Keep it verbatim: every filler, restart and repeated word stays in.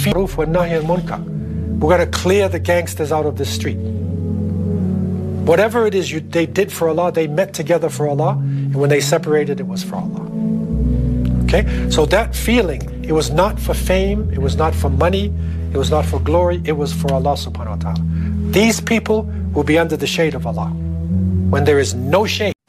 feel for nahi and munkar. We're going to clear the gangsters out of the street. Whatever it is you, they did for Allah, they met together for Allah, and when they separated, it was for Allah. Okay? So that feeling, it was not for fame, it was not for money, it was not for glory, it was for Allah subhanahu wa ta'ala. These people will be under the shade of Allah when there is no shade.